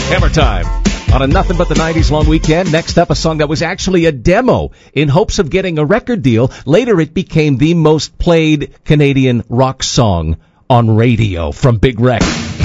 Hammer time on a Nothing But the 90s long weekend. Next up, a song that was actually a demo in hopes of getting a record deal. Later, it became the most played Canadian rock song on radio from Big Wreck.